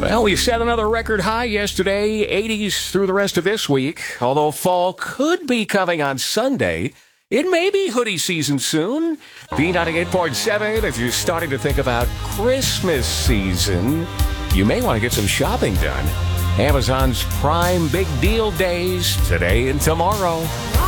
Well, we set another record high yesterday, 80s through the rest of this week. Although fall could be coming on Sunday, it may be hoodie season soon. B98.7, if you're starting to think about Christmas season, you may want to get some shopping done. Amazon's Prime Big Deal Days today and tomorrow.